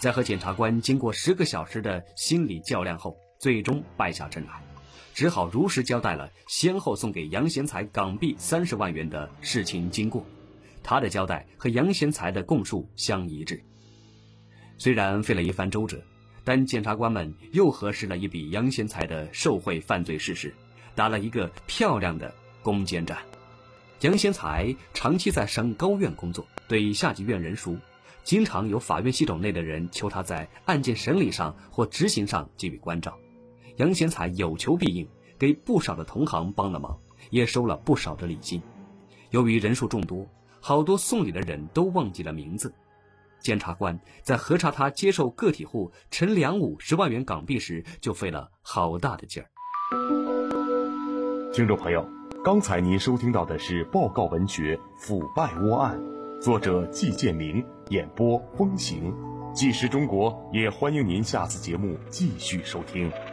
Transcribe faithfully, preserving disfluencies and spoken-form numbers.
在和检察官经过十个小时的心理较量后，最终败下阵来，只好如实交代了先后送给杨贤才港币三十万元的事情经过。他的交代和杨贤才的供述相一致。虽然费了一番周折，但检察官们又核实了一笔杨贤才的受贿犯罪事实，打了一个漂亮的攻坚战。杨贤才长期在省高院工作，对下级院人熟，经常有法院系统内的人求他在案件审理上或执行上给予关照。杨贤才有求必应，给不少的同行帮了忙，也收了不少的礼金。由于人数众多，好多送礼的人都忘记了名字。检察官在核查他接受个体户陈良武十万元港币时，就费了好大的劲儿。 听众朋友，刚才您收听到的是报告文学《腐败窝案》，作者季建明，演播风行。纪实中国也欢迎您下次节目继续收听。